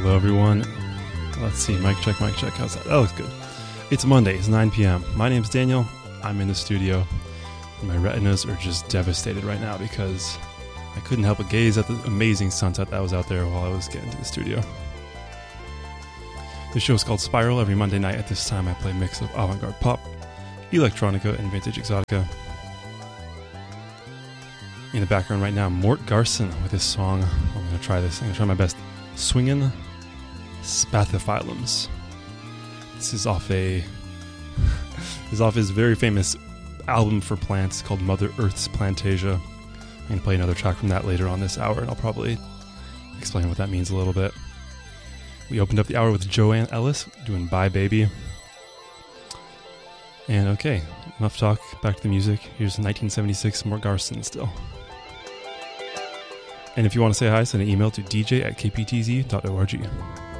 Hello, everyone. Let's see. Mic check, mic check. How's that? That looks good. It's Monday. It's 9 p.m. My name's Daniel. I'm in the studio. My retinas are just devastated right now because I couldn't help but gaze at the amazing sunset that was out there while I was getting to the studio. The show is called Spiral. Every Monday night at this time I play a mix of avant-garde pop, electronica, and vintage exotica. In the background right now, Mort Garson with his song. I'm going to try this. I'm going to try my best. Swingin' Spathiphyllums. This is off his very famous album for plants called Mother Earth's Plantasia. I'm going to play another track from that later on this hour, and I'll probably explain what that means a little bit. We opened up the hour with Joanne Ellis doing Bye Baby. And okay, enough talk, back to the music. Here's 1976 Mort Garson still. And if you want to say hi, send an email to dj@kptz.org.